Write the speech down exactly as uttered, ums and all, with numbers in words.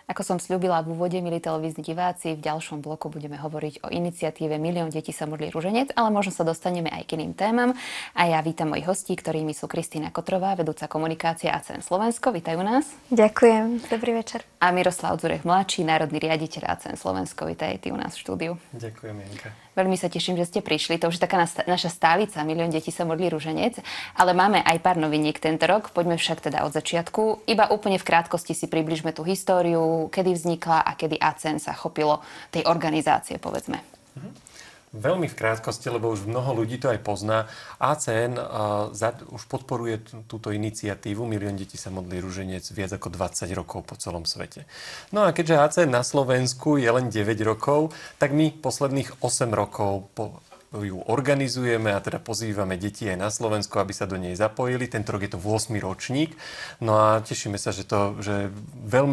Ako som sľúbila v úvode, milí televízni diváci, v ďalšom bloku budeme hovoriť o iniciatíve Milión detí sa modlí ruženec, ale možno sa dostaneme aj k iným témam. A ja vítam mojich hostí, ktorými sú Kristína Kotrová, vedúca komunikácia á cé en Slovensko. Vítajú nás. Ďakujem. Dobrý večer. A Miroslav Dzurek mladší, národný riaditeľ á cé en Slovensko. Vítaj ty u nás v štúdiu. Ďakujem, Janka. Veľmi sa teším, že ste prišli. To už je taká naša stálica, Milión detí sa modlí ruženec, ale máme aj pár noviniek tento rok. Poďme však teda od začiatku. Iba úplne v krátkosti si približme tú históriu, kedy vznikla a kedy á cé en sa chopilo tej organizácie, povedzme. Mhm. Veľmi v krátkosti, lebo už mnoho ľudí to aj pozná. á cé en uh, za, už podporuje t- túto iniciatívu Milión detí sa modlí ruženec viac ako dvadsať rokov po celom svete. No a keďže á cé en na Slovensku je len deväť rokov, tak my posledných osem rokov po ju organizujeme a teda pozývame deti aj na Slovensku, aby sa do nej zapojili. Tento rok je to ôsmy ročník. No a tešíme sa, že to že veľmi